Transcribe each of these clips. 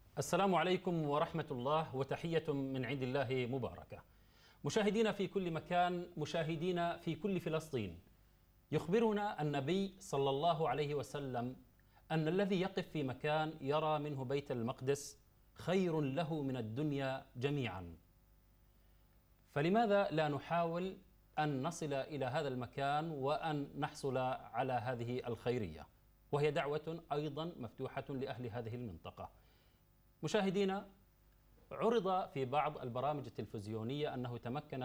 السلام عليكم ورحمة الله وتحية من عند الله مباركة. مشاهدينا في كل مكان، مشاهدينا في كل فلسطين، يخبرنا النبي صلى الله عليه وسلم أن الذي يقف في مكان يرى منه بيت المقدس خير له من الدنيا جميعا. فلماذا لا نحاول أن نصل إلى هذا المكان وأن نحصل على هذه الخيرية؟ وهي دعوة أيضا مفتوحة لأهل هذه المنطقة. مشاهدينا، عرض في بعض البرامج التلفزيونية أنه تمكن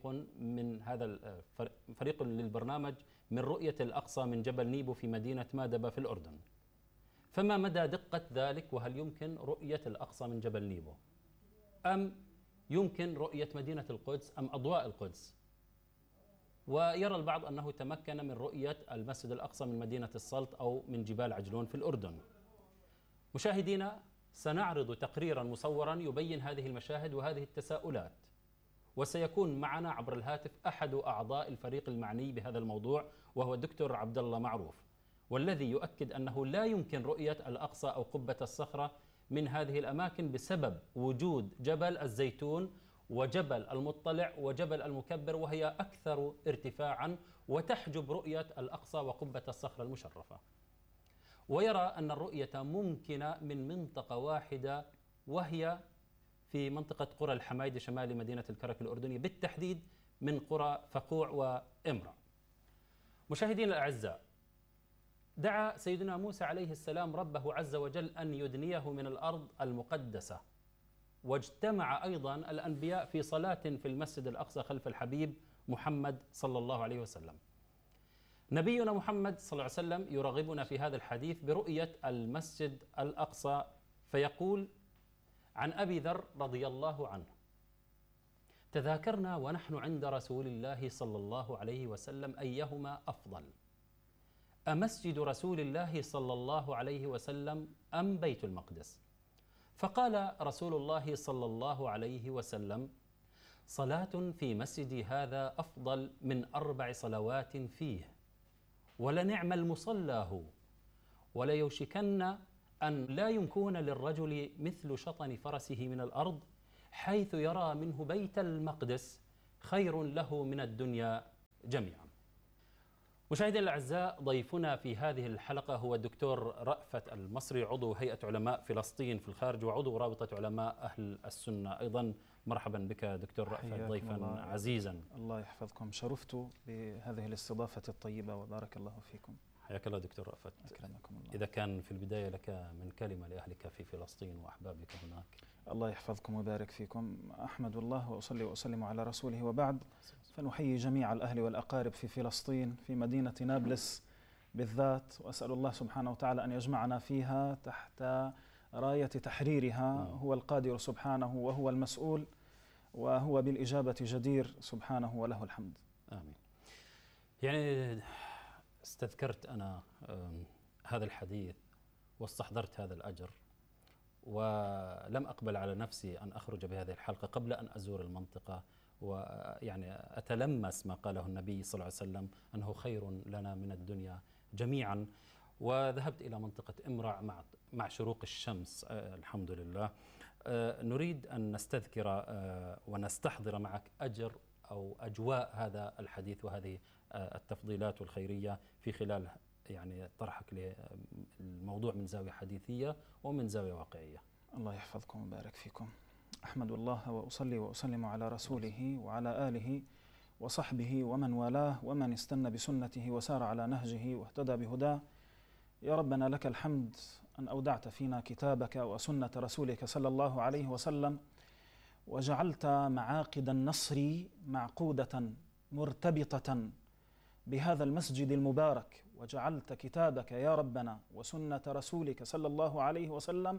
فريق للبرنامج من رؤية الأقصى من جبل نيبو في مدينة مادبة في الأردن. فما مدى دقة ذلك؟ وهل يمكن رؤية الأقصى من جبل نيبو؟ أم يمكن رؤية مدينة القدس أم أضواء القدس؟ ويرى البعض أنه تمكن من رؤية المسجد الأقصى من مدينة السلط أو من جبال عجلون في الأردن. مشاهدينا، سنعرض تقريرا مصورا يبين هذه المشاهد وهذه التساؤلات، وسيكون معنا عبر الهاتف أحد أعضاء الفريق المعني بهذا الموضوع، وهو الدكتور عبد الله معروف، والذي يؤكد أنه لا يمكن رؤية الأقصى أو قبة الصخرة من هذه الأماكن بسبب وجود جبل الزيتون وجبل المطلع وجبل المكبر، وهي أكثر ارتفاعا وتحجب رؤية الأقصى وقبة الصخرة المشرفة. ويرى أن الرؤية ممكنة من منطقة واحدة، وهي في منطقة قرى الحمايد شمال مدينة الكرك الأردنية، بالتحديد من قرى فقوع وإمرع. مشاهدينا الأعزاء، دعا سيدنا موسى عليه السلام ربه عز وجل أن يدنيه من الأرض المقدسة، واجتمع أيضا الأنبياء في صلاة في المسجد الأقصى خلف الحبيب محمد صلى الله عليه وسلم. نبينا محمد صلى الله عليه وسلم يرغبنا في هذا الحديث برؤية المسجد الأقصى، فيقول عن أبي ذر رضي الله عنه: تذاكرنا ونحن عند رسول الله صلى الله عليه وسلم أيهما أفضل، أمسجد رسول الله صلى الله عليه وسلم أم بيت المقدس؟ فقال رسول الله صلى الله عليه وسلم: صلاة في مسجدي هذا أفضل من 4 صلوات فيه، ولنعم المصلى هو، وليوشكن أن لا يكون للرجل مثل شطن فرسه من الأرض، حيث يرى منه بيت المقدس خير له من الدنيا جميعا. مشاهدينا الأعزاء، ضيفنا في هذه الحلقة هو الدكتور رأفت المصري، عضو هيئة علماء فلسطين في الخارج وعضو رابطة علماء أهل السنة. أيضا مرحبا بك دكتور رأفت ضيفا عزيزا. الله يحفظكم، شرفت بهذه الاستضافة الطيبة وبارك الله فيكم. حياك الله دكتور رأفت. أكرمكم الله. إذا كان في البداية لك من كلمة لأهلك في فلسطين وأحبابك هناك. الله يحفظكم ويبارك فيكم. أحمد الله وأصلي وأسلم على رسوله، وبعد، فنحيي جميع الأهل والأقارب في فلسطين، في مدينة نابلس بالذات، وأسأل الله سبحانه وتعالى أن يجمعنا فيها تحت راية تحريرها. هو القادر سبحانه وهو المسؤول، وهو بالإجابة جدير سبحانه وله الحمد. آمين. يعني استذكرت أنا هذا الحديث واستحضرت هذا الأجر، ولم أقبل على نفسي أن أخرج بهذه الحلقة قبل أن أزور المنطقة، ويعني أتلمس ما قاله النبي صلى الله عليه وسلم أنه خير لنا من الدنيا جميعا. وذهبت إلى منطقة إمرع مع شروق الشمس الحمد لله. نريد أن نستذكر ونستحضر معك أجر أو أجواء هذا الحديث وهذه التفضيلات والخيرية في خلال يعني طرحك للموضوع من زاوية حديثية ومن زاوية واقعية. الله يحفظكم ويبارك فيكم. أحمد الله وأصلي وأسلم على رسوله وعلى آله وصحبه ومن والاه ومن استنى بسنته وسار على نهجه واهتدى بهداه. يا ربنا لك الحمد أن أودعت فينا كتابك وسنة رسولك صلى الله عليه وسلم، وجعلت معاقد النصر معقودة مرتبطة بهذا المسجد المبارك، وجعلت كتابك يا ربنا وسنة رسولك صلى الله عليه وسلم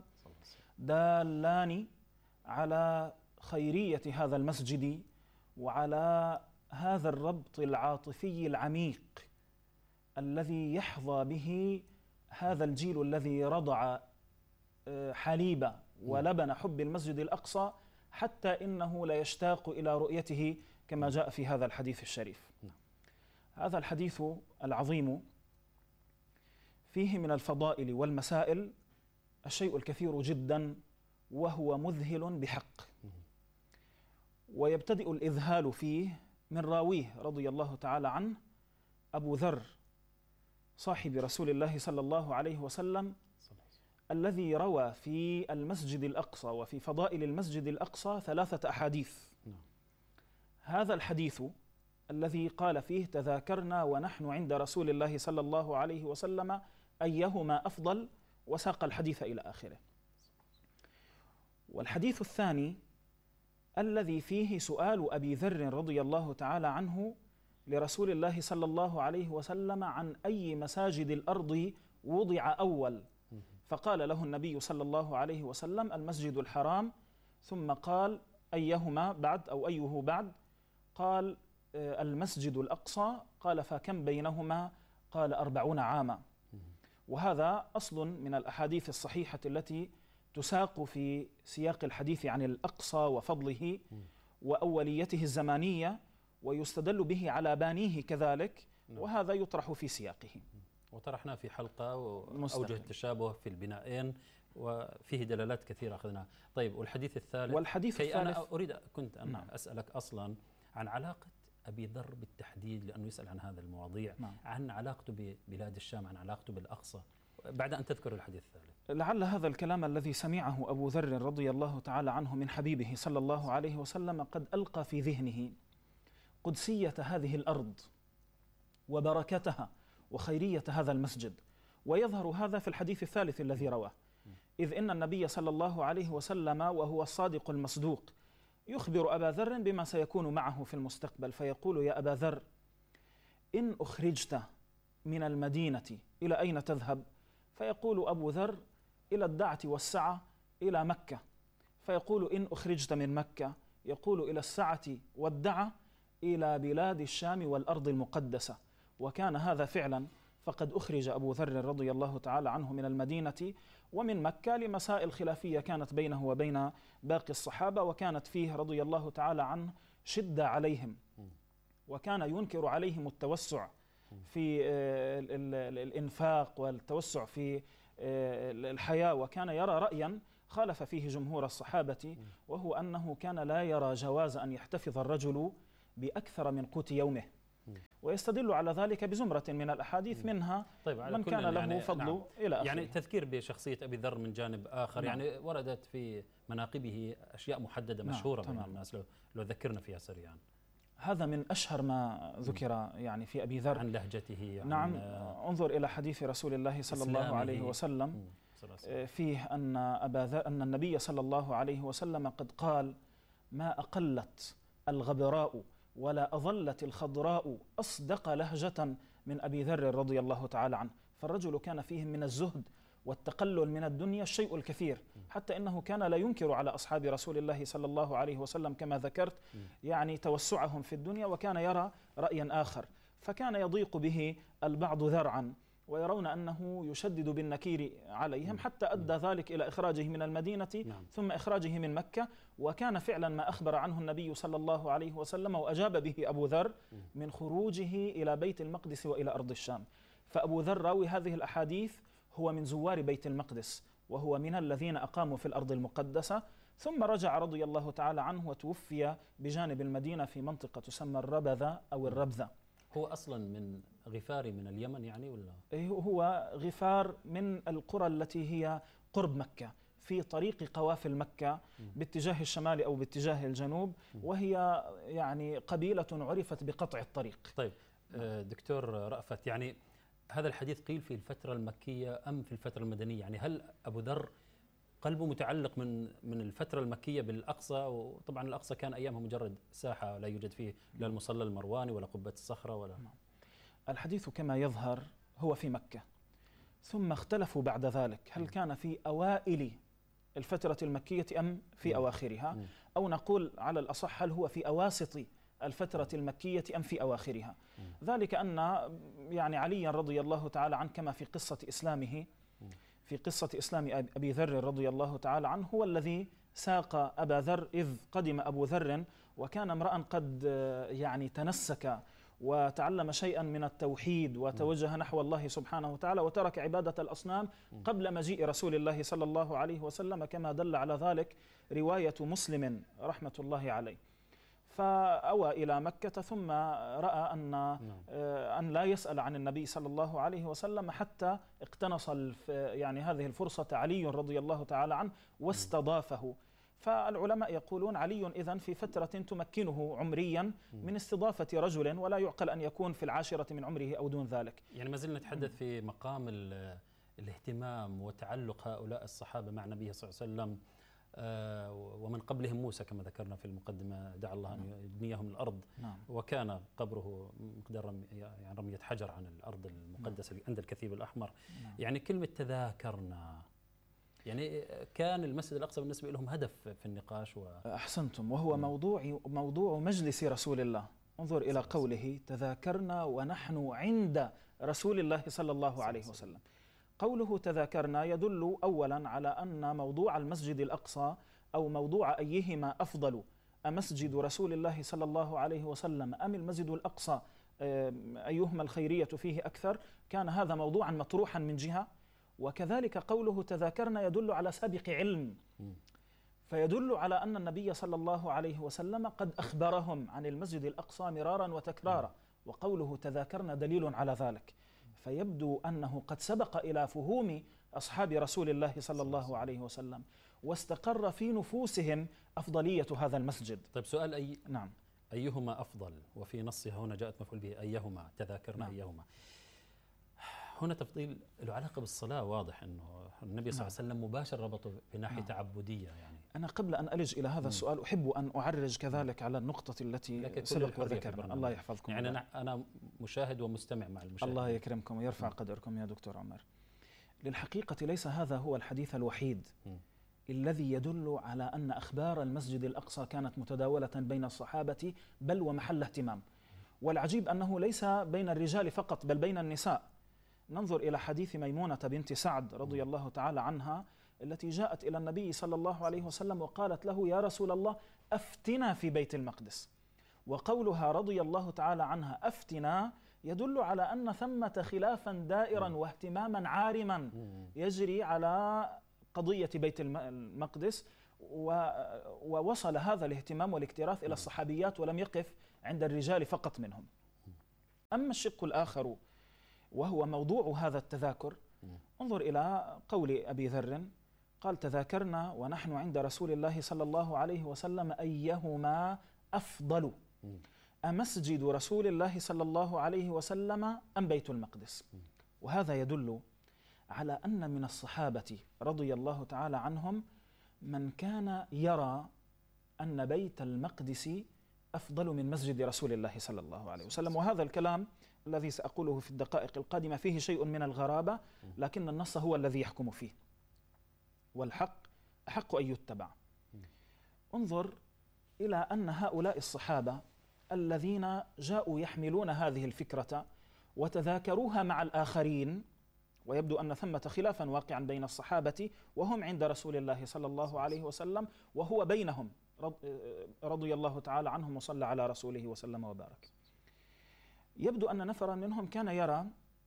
دالان على خيرية هذا المسجد وعلى هذا الربط العاطفي العميق الذي يحظى به هذا الجيل الذي رضع حليب ولبن حب المسجد الأقصى، حتى إنه لا يشتاق إلى رؤيته كما جاء في هذا الحديث الشريف. هذا الحديث العظيم فيه من الفضائل والمسائل الشيء الكثير جدا وهو مذهل بحق. ويبتدئ الإذهال فيه من راويه رضي الله تعالى عنه أبو ذر صاحب رسول الله صلى الله عليه وسلم، الذي روى في المسجد الأقصى وفي فضائل المسجد الأقصى 3 أحاديث. هذا الحديث الذي قال فيه: تذاكرنا ونحن عند رسول الله صلى الله عليه وسلم أيهما أفضل، وساق الحديث إلى آخره. والحديث الثاني الذي فيه سؤال أبي ذر رضي الله تعالى عنه لرسول الله صلى الله عليه وسلم عن أي مساجد الأرض وضع أول، فقال له النبي صلى الله عليه وسلم: المسجد الحرام. ثم قال: أيهما بعد أو أيه بعد؟ قال: المسجد الأقصى. قال: فكم بينهما؟ قال: 40 عاما. وهذا أصل من الأحاديث الصحيحة التي تساق في سياق الحديث عن الأقصى وفضله وأوليته الزمانية، ويستدل به على بانيه كذلك، وهذا يطرح في سياقه. وطرحنا في حلقة وأوجه التشابه في البنائين، وفيه دلالات كثيرة أخذناها. طيب، والحديث الثالث؟ والحديث الثالث أنا كنت أسألك أصلا عن علاقة أبي ذر بالتحديد، لأنه يسأل عن هذا المواضيع، عن علاقته ببلاد الشام، عن علاقته بالأقصى، بعد أن تذكر الحديث الثالث. لعل هذا الكلام الذي سمعه أبو ذر رضي الله تعالى عنه من حبيبه صلى الله عليه وسلم قد ألقى في ذهنه قدسية هذه الأرض وبركتها وخيرية هذا المسجد، ويظهر هذا في الحديث الثالث الذي رواه، إذ إن النبي صلى الله عليه وسلم وهو الصادق المصدوق يخبر أبا ذر بما سيكون معه في المستقبل، فيقول: يا أبا ذر، إن أخرجت من المدينة إلى أين تذهب؟ فيقول أبو ذر: إلى الدعة والسعة، إلى مكة. فيقول: إن أخرجت من مكة؟ يقول: إلى السعة والدعة، إلى بلاد الشام والأرض المقدسة. وكان هذا فعلا، فقد أخرج أبو ذر رضي الله تعالى عنه من المدينة ومن مكة لمسائل خلافية كانت بينه وبين باقي الصحابة، وكانت فيه رضي الله تعالى عنه شدة عليهم، وكان ينكر عليهم التوسع في الإنفاق والتوسع في الحياة، وكان يرى رأيا خالف فيه جمهور الصحابة، وهو أنه كان لا يرى جواز أن يحتفظ الرجل بأكثر من قوت يومه، ويستدل على ذلك بزمرة من الأحاديث، منها طيب من كان له يعني فضل إلى آخره. يعني تذكير بشخصية أبي ذر من جانب آخر، يعني وردت في مناقبه أشياء محددة مشهورة بين الناس، لو ذكرنا فيها سريعا. هذا من أشهر ما ذكر يعني في أبي ذر، عن لهجته، نعم. انظر إلى حديث رسول الله صلى الله عليه وسلم فيه أن النبي صلى الله عليه وسلم قد قال: ما أقلت الغبراء ولا أظلت الخضراء أصدق لهجة من أبي ذر رضي الله تعالى عنه. فالرجل كان فيه من الزهد والتقلل من الدنيا الشيء الكثير، حتى إنه كان لا ينكر على أصحاب رسول الله صلى الله عليه وسلم كما ذكرت يعني توسعهم في الدنيا، وكان يرى رأيا آخر، فكان يضيق به البعض ذرعا، ويرون أنه يشدد بالنكير عليهم، حتى أدى ذلك إلى إخراجه من المدينة ثم إخراجه من مكة. وكان فعلا ما أخبر عنه النبي صلى الله عليه وسلم وأجاب به أبو ذر من خروجه إلى بيت المقدس وإلى أرض الشام. فأبو ذر راوي هذه الأحاديث هو من زوار بيت المقدس، وهو من الذين أقاموا في الأرض المقدسة، ثم رجع رضي الله تعالى عنه وتوفي بجانب المدينة في منطقة تسمى الربذة أو الربذة. هو أصلا من غفار من اليمن يعني ولا؟ هو غفار من القرى التي هي قرب مكة، في طريق قوافل مكة باتجاه الشمال أو باتجاه الجنوب، وهي يعني قبيلة عرفت بقطع الطريق. طيب دكتور رأفت، يعني هذا الحديث قيل في الفترة المكية أم في الفترة المدنية؟ يعني هل أبو ذر قلبه متعلق من الفترة المكية بالأقصى؟ وطبعا الأقصى كان أيامها مجرد ساحة لا يوجد فيه لا المصلى المرواني ولا قبة الصخرة ولا. الحديث كما يظهر هو في مكة، ثم اختلفوا بعد ذلك هل كان في أوائل الفترة المكية أم في أواخرها، أو نقول على الأصح هل هو في أواسط الفترة المكية أم في أواخرها. ذلك أن يعني علي رضي الله تعالى عنه كما في قصة إسلامه، في قصة إسلام أبي ذر رضي الله تعالى عنه، هو الذي ساق أبا ذر إذ قدم أبو ذر، وكان امرأ قد يعني تنسك وتعلم شيئا من التوحيد وتوجه نحو الله سبحانه وتعالى وترك عبادة الأصنام قبل مجيء رسول الله صلى الله عليه وسلم، كما دل على ذلك رواية مسلم رحمة الله عليه. فأوى إلى مكة ثم رأى أن لا يسأل عن النبي صلى الله عليه وسلم حتى اقتنص يعني هذه الفرصة علي رضي الله تعالى عنه واستضافه. فالعلماء يقولون علي إذن في فترة تمكنه عمريا من استضافة رجل، ولا يعقل أن يكون في العاشرة من عمره أو دون ذلك. يعني ما زلنا نتحدث في مقام الاهتمام وتعلق هؤلاء الصحابة مع النبي صلى الله عليه وسلم، ومن قبلهم موسى كما ذكرنا في المقدمة، دعا الله أن يبنيهم الأرض، وكان قبره مقدار يعني رمية حجر عن الأرض المقدسة عند الكثيب الأحمر. يعني كلمة تذاكرنا، يعني كان المسجد الأقصى بالنسبة لهم هدف في النقاش أحسنتم، وهو موضوع مجلس رسول الله. انظر إلى قوله تذاكرنا ونحن عند رسول الله صلى الله عليه وسلم. قوله تذاكرنا يدل أولا على أن موضوع المسجد الأقصى أو موضوع أيهما أفضل، أمسجد رسول الله صلى الله عليه وسلم أم المسجد الأقصى، أيهما الخيرية فيه أكثر، كان هذا موضوعا مطروحا من جهة. وكذلك قوله تذاكرنا يدل على سابق علم، فيدل على أن النبي صلى الله عليه وسلم قد أخبرهم عن المسجد الأقصى مرارا وتكرارا، وقوله تذاكرنا دليل على ذلك. فيبدو أنه قد سبق إلى فهوم أصحاب رسول الله صلى الله عليه وسلم، واستقر في نفوسهم أفضلية هذا المسجد. طيب سؤال نعم، أيهما أفضل؟ وفي نصها هنا جاءت مفعول به أيهما، تذاكرنا أيهما. هنا تفضيل له علاقة بالصلاة، واضح أنه النبي صلى الله عليه وسلم مباشر ربطه بناحية تعبدية. يعني أنا قبل أن ألج إلى هذا السؤال أحب أن أعرج كذلك على النقطة التي سبق وذكرنا. الله يحفظكم. يعني أنا مشاهد ومستمع مع المشاهد. الله يكرمكم ويرفع قدركم يا دكتور عمر. للحقيقة ليس هذا هو الحديث الوحيد الذي يدل على أن أخبار المسجد الأقصى كانت متداولة بين الصحابة بل ومحل اهتمام. والعجيب أنه ليس بين الرجال فقط بل بين النساء. ننظر إلى حديث ميمونة بنت سعد رضي الله تعالى عنها التي جاءت إلى النبي صلى الله عليه وسلم وقالت له يا رسول الله أفتنا في بيت المقدس. وقولها رضي الله تعالى عنها أفتنا يدل على أن ثمة خلافا دائرا واهتماما عارما يجري على قضية بيت المقدس، ووصل هذا الاهتمام والاكتراث إلى الصحابيات ولم يقف عند الرجال فقط منهم. أما الشق الآخر وهو موضوع هذا التذاكر، انظر إلى قول أبي ذر قال تذاكرنا ونحن عند رسول الله صلى الله عليه وسلم أيهما أفضل، أمسجد رسول الله صلى الله عليه وسلم أم بيت المقدس. وهذا يدل على أن من الصحابة رضي الله تعالى عنهم من كان يرى أن بيت المقدس أفضل من مسجد رسول الله صلى الله عليه وسلم. وهذا الكلام الذي سأقوله في الدقائق القادمة فيه شيء من الغرابة، لكن النص هو الذي يحكم فيه، والحق أحق أن يتبع. انظر إلى أن هؤلاء الصحابة الذين جاءوا يحملون هذه الفكرة وتذاكروها مع الآخرين، ويبدو أن ثمة خلافا واقعا بين الصحابة وهم عند رسول الله صلى الله عليه وسلم وهو بينهم رضي الله تعالى عنهم وصلى على رسوله وسلم وبارك. يبدو أن نفرا منهم كان يرى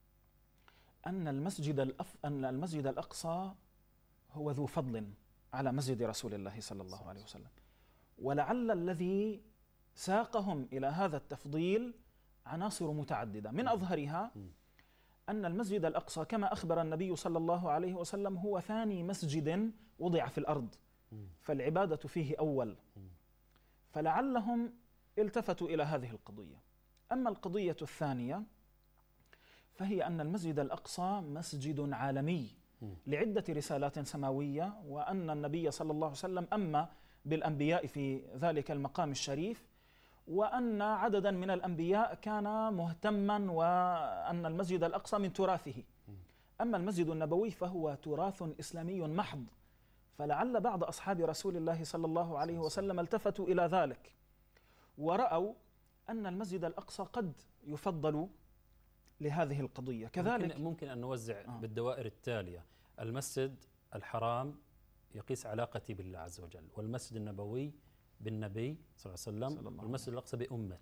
أن المسجد الأقصى هو ذو فضل على مسجد رسول الله صلى الله عليه وسلم، ولعل الذي ساقهم إلى هذا التفضيل عناصر متعددة. من أظهرها أن المسجد الأقصى كما أخبر النبي صلى الله عليه وسلم هو ثاني مسجد وضع في الأرض، فالعبادة فيه أول، فلعلهم التفتوا إلى هذه القضية. أما القضية الثانية فهي أن المسجد الأقصى مسجد عالمي لعدة رسالات سماوية، وأن النبي صلى الله عليه وسلم أما بالأنبياء في ذلك المقام الشريف، وأن عددا من الأنبياء كان مهتما، وأن المسجد الأقصى من تراثه. أما المسجد النبوي فهو تراث إسلامي محض، فلعل بعض أصحاب رسول الله صلى الله عليه وسلم التفتوا إلى ذلك ورأوا أن المسجد الأقصى قد يفضل لهذه القضية. كذلك ممكن أن نوزع بالدوائر التالية: المسجد الحرام يقيس علاقتي بالله عز وجل، والمسجد النبوي بالنبي صلى الله عليه وسلم، والمسجد الأقصى بأمتي.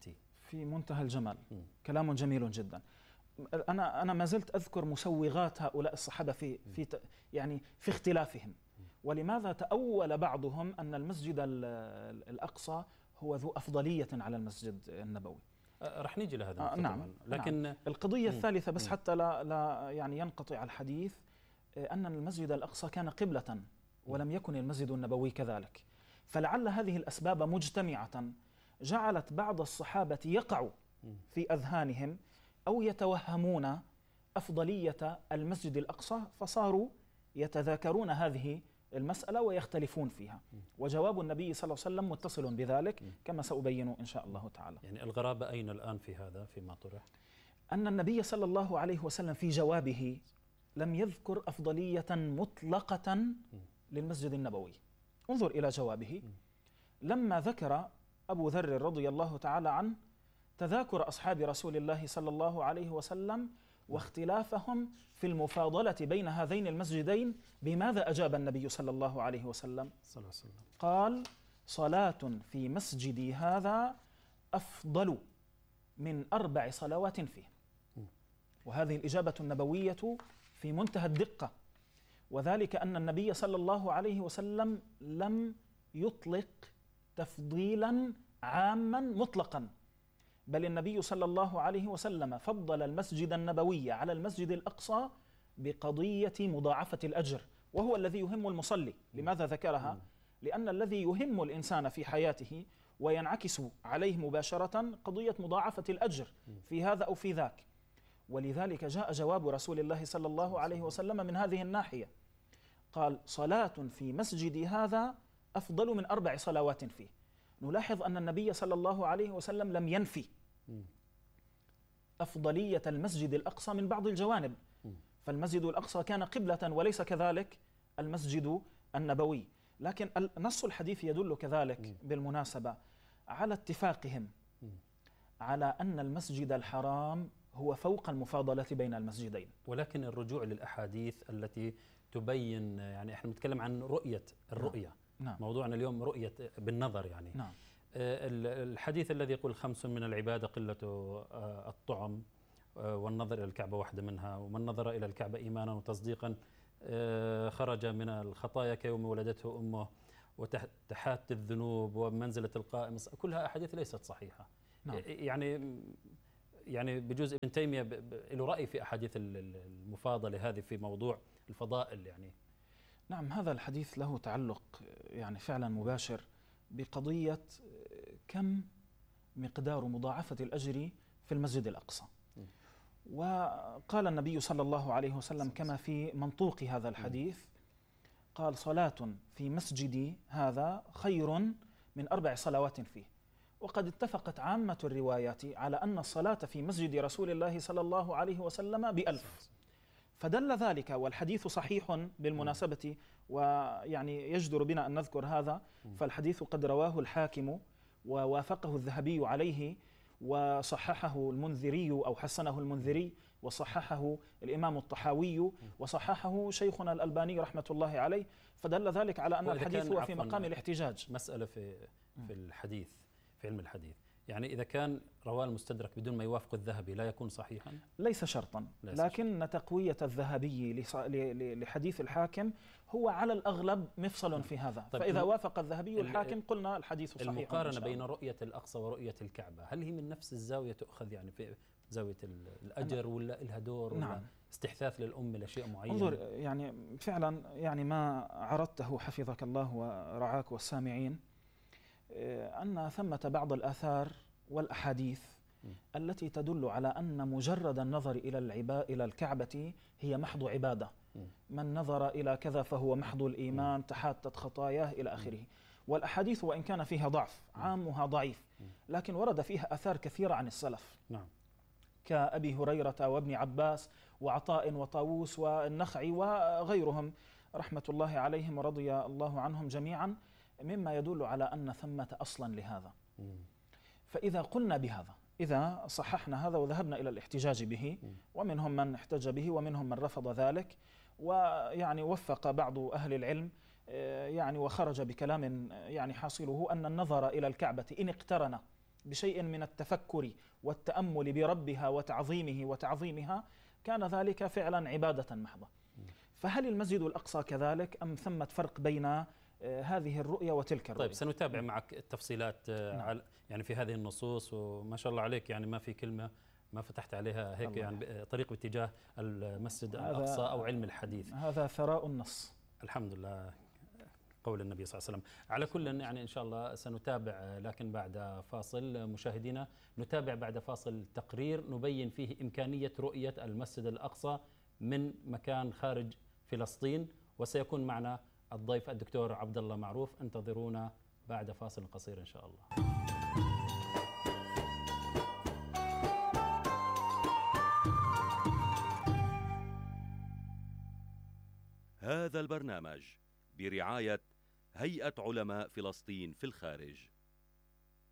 في منتهى الجمال، كلام جميل جدا. أنا ما زلت أذكر مسوغات هؤلاء الصحابة يعني في اختلافهم، ولماذا تأول بعضهم أن المسجد الأقصى هو ذو أفضلية على المسجد النبوي. رح نيجي لهذا. نعم. لكن نعم. القضية الثالثة بس حتى لا يعني ينقطع الحديث، أن المسجد الأقصى كان قبلة ولم يكن المسجد النبوي كذلك، فلعل هذه الأسباب مجتمعة جعلت بعض الصحابة يقع في أذهانهم أو يتوهمون أفضلية المسجد الأقصى، فصاروا يتذاكرون هذه المسألة ويختلفون فيها. وجواب النبي صلى الله عليه وسلم متصل بذلك كما سأبين إن شاء الله تعالى. يعني الغرابة أين الآن في هذا فيما طرح؟ أن النبي صلى الله عليه وسلم في جوابه لم يذكر أفضلية مطلقة للمسجد النبوي. انظر إلى جوابه لما ذكر أبو ذر رضي الله تعالى عنه تذاكر أصحاب رسول الله صلى الله عليه وسلم واختلافهم في المفاضلة بين هذين المسجدين، بماذا أجاب النبي صلى الله عليه وسلم؟ قال: صلاة في مسجدي هذا أفضل من 4 صلوات فيه. وهذه الإجابة النبوية في منتهى الدقة، وذلك أن النبي صلى الله عليه وسلم لم يطلق تفضيلا عاما مطلقا، بل النبي صلى الله عليه وسلم فضل المسجد النبوي على المسجد الأقصى بقضية مضاعفة الأجر، وهو الذي يهم المصلي. لماذا ذكرها؟ لأن الذي يهم الإنسان في حياته وينعكس عليه مباشرة قضية مضاعفة الأجر في هذا أو في ذاك، ولذلك جاء جواب رسول الله صلى الله عليه وسلم من هذه الناحية. قال: صلاة في مسجدي هذا أفضل من 4 صلوات فيه. نلاحظ أن النبي صلى الله عليه وسلم لم ينفي أفضلية المسجد الأقصى من بعض الجوانب، فالمسجد الأقصى كان قبلة وليس كذلك المسجد النبوي. لكن نص الحديث يدل كذلك بالمناسبة على اتفاقهم على أن المسجد الحرام هو فوق المفاضلة بين المسجدين. ولكن الرجوع للأحاديث التي تبين، يعني احنا نتكلم عن الرؤية. نعم. موضوعنا اليوم رؤية بالنظر يعني. نعم. الحديث الذي يقول 5 من العبادة قلة الطعم والنظر إلى الكعبة واحدة منها، ومن نظر إلى الكعبة إيمانا وتصديقا خرج من الخطايا كيوم ولدته أمه، وتحات الذنوب ومنزلة القائم، كلها أحاديث ليست صحيحة. نعم. يعني بجوز ابن تيمية له رأي في أحاديث المفاضلة هذه في موضوع الفضائل يعني. نعم، هذا الحديث له تعلق يعني فعلا مباشر بقضية كم مقدار مضاعفة الأجر في المسجد الأقصى. وقال النبي صلى الله عليه وسلم كما في منطوق هذا الحديث، قال: صلاة في مسجدي هذا خير من 4 صلوات فيه. وقد اتفقت عامة الروايات على أن الصلاة في مسجد رسول الله صلى الله عليه وسلم ب1000، فدل ذلك، والحديث صحيح بالمناسبة، ويعني يجدر بنا أن نذكر هذا، فالحديث قد رواه الحاكم ووافقه الذهبي عليه، وصححه المنذري أو حسنه المنذري، وصححه الإمام الطحاوي، وصححه شيخنا الألباني رحمة الله عليه، فدل ذلك على أن الحديث هو في مقام الاحتجاج. مسألة في الحديث، في علم الحديث، يعني إذا كان رواه المستدرك بدون ما يوافق الذهبي لا يكون صحيحا؟ ليس شرطا، لكن تقوية الذهبي لحديث الحاكم هو على الأغلب مفصل في هذا. طيب، فإذا وافق الذهبي الحاكم قلنا الحديث صحيح. المقارنة بين رؤية الأقصى ورؤية الكعبة، هل هي من نفس الزاوية تؤخذ، يعني في زاوية الأجر ولا لها دور؟ نعم. ولا استحثاث للأمة لشيء معين؟ انظر، يعني فعلا يعني ما عرضته حفظك الله ورعاك والسامعين، أن ثمة بعض الآثار والأحاديث التي تدل على أن مجرد النظر إلى الكعبة هي محض عبادة. من نظر إلى كذا فهو محض الإيمان، تحاتت خطاياه إلى آخره. والأحاديث وإن كان فيها ضعف عامها ضعيف، لكن ورد فيها آثار كثيرة عن السلف. نعم. كأبي هريرة وابن عباس وعطاء وطاووس والنخعي وغيرهم رحمة الله عليهم ورضي الله عنهم جميعا، مما يدل على أن ثمة أصلا لهذا. فإذا قلنا بهذا، إذا صححنا هذا وذهبنا إلى الاحتجاج به، ومنهم من احتج به ومنهم من رفض ذلك، ويعني وفق بعض أهل العلم يعني وخرج بكلام يعني حاصله أن النظر إلى الكعبة إن اقترن بشيء من التفكر والتأمل بربها وتعظيمه وتعظيمها كان ذلك فعلا عبادة محضة. فهل المسجد الأقصى كذلك أم ثمة فرق بين هذه الرؤية وتلك الرؤية؟ طيب سنتابع معك التفصيلات يعني في هذه النصوص، وما شاء الله عليك يعني ما في كلمة ما فتحت عليها هيك يعني طريق باتجاه المسجد الأقصى أو علم الحديث. هذا ثراء النص الحمد لله، قول النبي صلى الله عليه وسلم. على كل يعني إن شاء الله سنتابع، لكن بعد فاصل. مشاهدينا نتابع بعد فاصل تقرير نبين فيه إمكانية رؤية المسجد الأقصى من مكان خارج فلسطين، وسيكون معنا الضيف الدكتور عبد الله معروف. انتظرونا بعد فاصل قصير إن شاء الله. هذا البرنامج برعاية هيئة علماء فلسطين في الخارج.